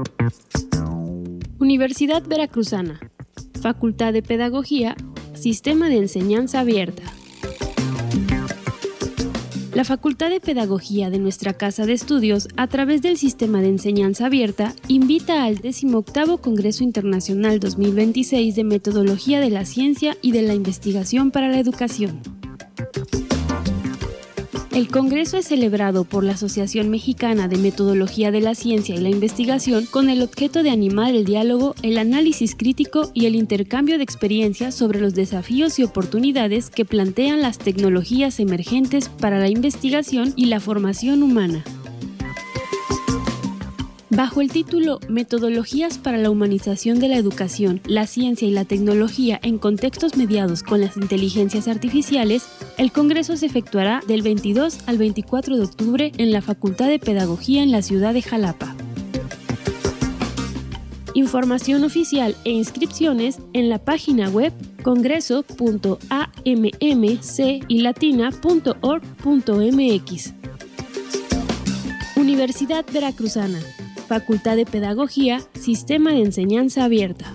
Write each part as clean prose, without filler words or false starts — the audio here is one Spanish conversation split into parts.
Universidad Veracruzana, Facultad de Pedagogía, Sistema de Enseñanza Abierta. La Facultad de Pedagogía de nuestra Casa de Estudios, a través del Sistema de Enseñanza Abierta, invita al 18º Congreso Internacional 2026 de Metodología de la Ciencia y de la Investigación para la Educación. El Congreso es celebrado por la Asociación Mexicana de Metodología de la Ciencia y la Investigación con el objeto de animar el diálogo, el análisis crítico y el intercambio de experiencias sobre los desafíos y oportunidades que plantean las tecnologías emergentes para la investigación y la formación humana. Bajo el título Metodologías para la humanización de la educación, la ciencia y la tecnología en contextos mediados con las inteligencias artificiales, el Congreso se efectuará del 22 al 24 de octubre en la Facultad de Pedagogía en la ciudad de Jalapa. Información oficial e inscripciones en la página web congreso.ammcilatina.org.mx. Universidad Veracruzana, Facultad de Pedagogía, Sistema de Enseñanza Abierta.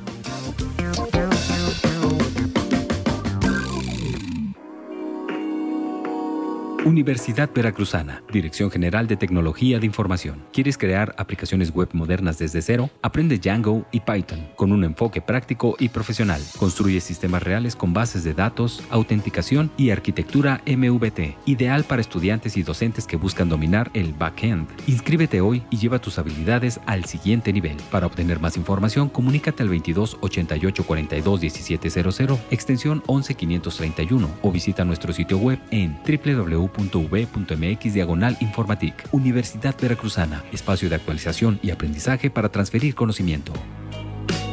Universidad Veracruzana, Dirección General de Tecnología de Información. ¿Quieres crear aplicaciones web modernas desde cero? Aprende Django y Python con un enfoque práctico y profesional. Construye sistemas reales con bases de datos, autenticación y arquitectura MVT. Ideal para estudiantes y docentes que buscan dominar el backend. Inscríbete hoy y lleva tus habilidades al siguiente nivel. Para obtener más información, comunícate al 22 88 42 1700, extensión 11531 o visita nuestro sitio web en www.v.mx/Informatic. Universidad Veracruzana, espacio de actualización y aprendizaje para transferir conocimiento.